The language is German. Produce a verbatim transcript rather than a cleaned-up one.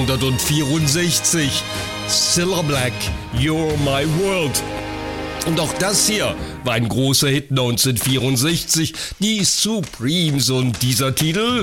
neunzehnhundertvierundsechzig. Cilla Black, You're My World. Und auch das hier war ein großer Hit neunzehnhundertvierundsechzig, die Supremes, und dieser Titel